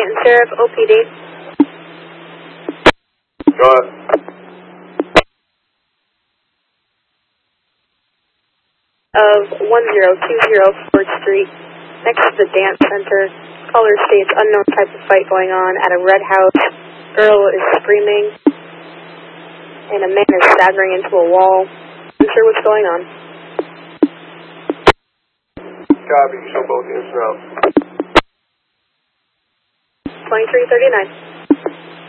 Stanton Sheriff, OPD. Go ahead. Of 1020 4th Street, next to the dance center. Caller states unknown type of fight going on at a red house. Girl is screaming, and a man is staggering into a wall. Unsure what's going on. Copy, show both units now. 2339.